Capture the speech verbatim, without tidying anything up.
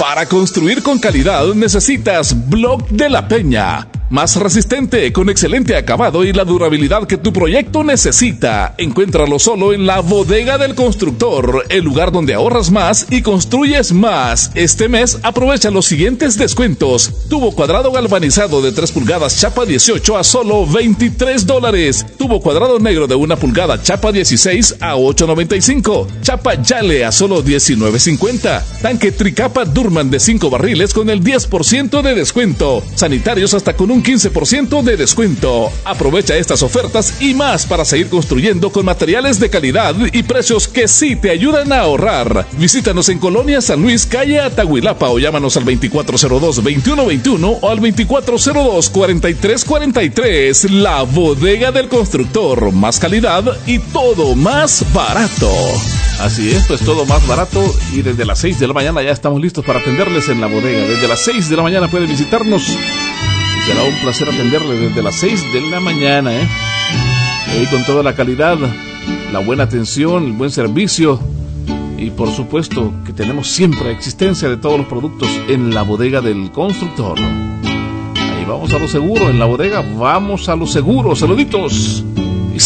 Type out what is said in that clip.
Para construir con calidad necesitas Block de la Peña. Más resistente, con excelente acabado y la durabilidad que tu proyecto necesita. Encuéntralo solo en la Bodega del Constructor, el lugar donde ahorras más y construyes más. Este mes aprovecha los siguientes descuentos. Tubo cuadrado galvanizado de tres pulgadas chapa dieciocho a solo veintitrés dólares. Tubo cuadrado negro de una pulgada chapa dieciséis a ocho noventa y cinco. Chapa Yale a solo diecinueve cincuenta. Tanque Tricapa Durman de cinco barriles con el diez por ciento de descuento. Sanitarios hasta con un quince por ciento de descuento. Aprovecha estas ofertas y más para seguir construyendo con materiales de calidad y precios que sí te ayudan a ahorrar. Visítanos en Colonia San Luis, calle Atahuilapa, o llámanos al veinticuatro cero dos, veintiuno veintiuno o al veinticuatro cero dos, cuarenta y tres cuarenta y tres. La Bodega del Constructor. Más calidad y todo más barato. Así es, pues todo más barato, y desde las seis de la mañana ya estamos listos para atenderles en la bodega. Desde las seis de la mañana pueden visitarnos. Será un placer atenderles desde las seis de la mañana, ¿eh? Y con toda la calidad, la buena atención, el buen servicio y por supuesto que tenemos siempre existencia de todos los productos en la Bodega del Constructor. Ahí vamos a lo seguro, en la bodega vamos a lo seguro. Saluditos.